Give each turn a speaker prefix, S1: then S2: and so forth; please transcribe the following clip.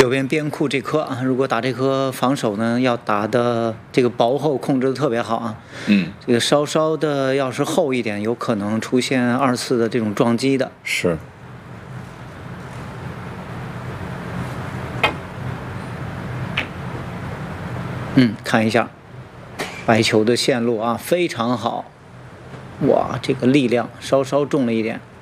S1: 右边边库这颗啊，如果打这颗防守呢，要打的这个薄厚控制的特别好啊。这个稍稍的要是厚一点，有可能出现2次的这种撞击的。
S2: 是。
S1: 看一下白球的线路啊，非常好。哇，这个力量稍稍重了一点。